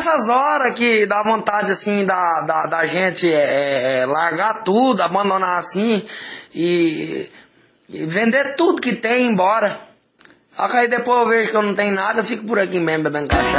nessas horas que dá vontade, assim, da gente largar tudo, abandonar assim e vender tudo que tem e ir embora. Só que aí depois eu vejo que eu não tenho nada, eu fico por aqui mesmo bebendo cachaça.